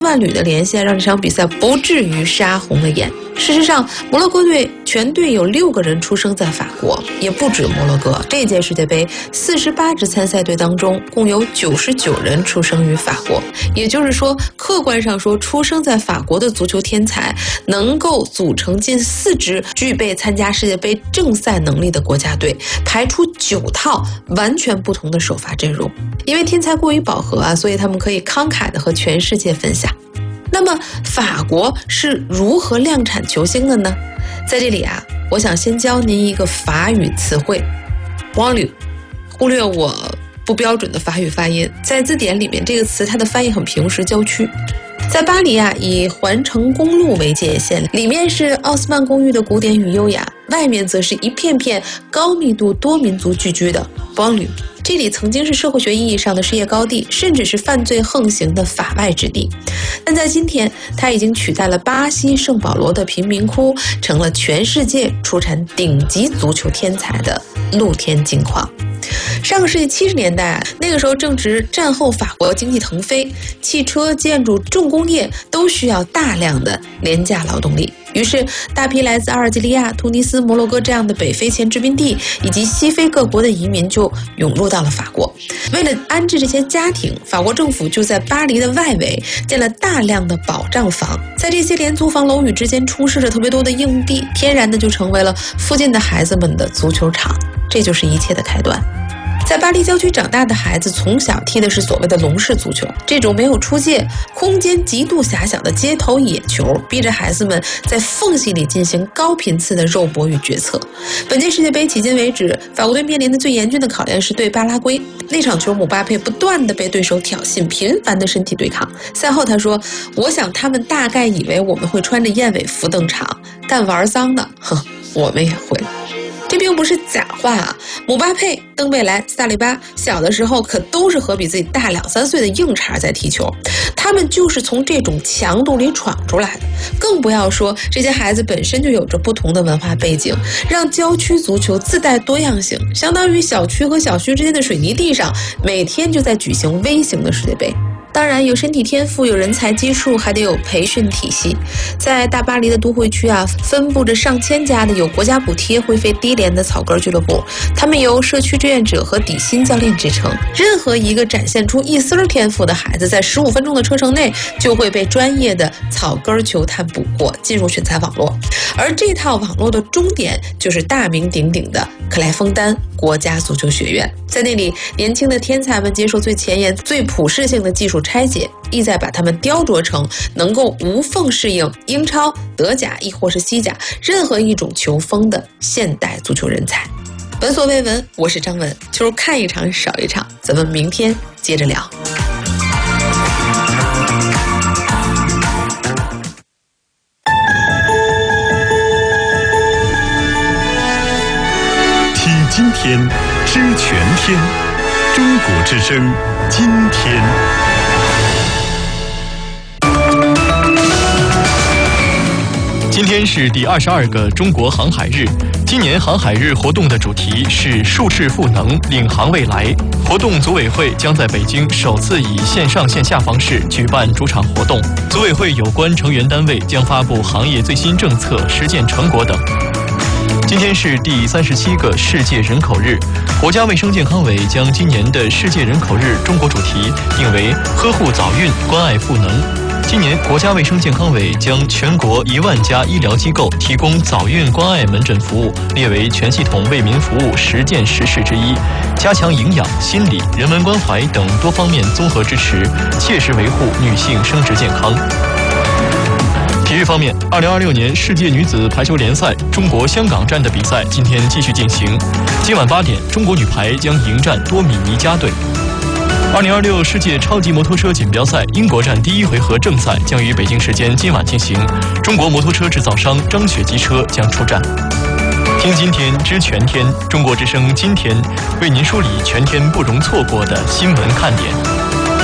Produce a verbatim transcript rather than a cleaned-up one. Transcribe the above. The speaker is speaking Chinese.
万缕的连线，让这场比赛不至于杀红了眼。事实上，摩洛哥队全队有六个人出生在法国，也不止摩洛哥。这届世界杯四十八支参赛队当中，共有九十九人出生于法国。也就是说，客观上说，出生在法国的足球天才能够组成近四支具备参加世界杯正赛能力的国家队，排出九套完全不同的首发阵容。因为天才过于饱和啊，所以他们可以慷慨地和全世界分享。那么法国是如何量产球星的呢？在这里啊，我想先教您一个法语词汇 banlieue， 忽略我不标准的法语发音，在字典里面这个词它的翻译很平实，郊区。在巴黎啊，以环城公路为界限，里面是奥斯曼公寓的古典与优雅，外面则是一片片高密度多民族聚居的 banlieue。这里曾经是社会学意义上的事业高地，甚至是犯罪横行的法外之地。但在今天，它已经取代了巴西圣保罗的贫民窟，成了全世界出产顶级足球天才的露天金矿。上个世纪七十年代啊，那个时候正值战后法国经济腾飞，汽车、建筑、重工业都需要大量的廉价劳动力。于是，大批来自阿尔及利亚、突尼斯、摩洛哥这样的北非前殖民地以及西非各国的移民就涌入到了法国。为了安置这些家庭，法国政府就在巴黎的外围建了大量的保障房，在这些廉租房楼宇之间充斥着特别多的硬币，天然的就成为了附近的孩子们的足球场。这就是一切的开端。在巴黎郊区长大的孩子从小踢的是所谓的笼式足球，这种没有出界、空间极度狭小的街头野球，逼着孩子们在缝隙里进行高频次的肉搏与决策。本届世界杯迄今为止，法国队面临的最严峻的考验是对巴拉圭。那场球，姆巴佩不断的被对手挑衅，频繁的身体对抗。赛后他说：“我想他们大概以为我们会穿着燕尾服登场，但玩脏的，哼，我们也会。”这并不是假话啊！姆巴佩、登贝莱、萨利巴小的时候可都是和比自己大两三岁的硬茬在踢球，他们就是从这种强度里闯出来的。更不要说这些孩子本身就有着不同的文化背景，让郊区足球自带多样性，相当于小区和小区之间的水泥地上，每天就在举行微型的世界杯。当然，有身体天赋，有人才基数，还得有培训体系。在大巴黎的都会区啊，分布着上千家的有国家补贴、会费低廉的草根俱乐部，他们由社区志愿者和底薪教练支撑。任何一个展现出一丝天赋的孩子，在十五分钟的车程内就会被专业的草根球探捕获，进入选材网络。而这套网络的终点就是大名鼎鼎的克莱枫丹国家足球学院。在那里，年轻的天才们接受最前沿、最普适性的技术拆解，意在把他们雕琢成能够无缝适应英超、德甲亦或是西甲任何一种球风的现代足球人才。闻所未闻，我是张文，球看一场少一场，咱们明天接着聊。 听今天，知全天，中国之声，今天。今天是第二十二个中国航海日。今年航海日活动的主题是树质赋能，领航未来。活动组委会将在北京首次以线上线下方式举办主场活动，组委会有关成员单位将发布行业最新政策、实践成果等。今天是第三十七个世界人口日，国家卫生健康委将今年的世界人口日中国主题定为呵护早孕，关爱赋能。今年国家卫生健康委将全国一万家医疗机构提供早孕关爱门诊服务列为全系统为民服务十件实事之一，加强营养、心理、人文关怀等多方面综合支持，切实维护女性生殖健康。体育方面，二零二六年世界女子排球联赛中国香港站的比赛今天继续进行。今晚八点，中国女排将迎战多米尼加队。二零二六世界超级摩托车锦标赛英国站第一回合正赛将于北京时间今晚进行，中国摩托车制造商张雪机车将出战。听今天知全天，中国之声今天为您梳理全天不容错过的新闻看点。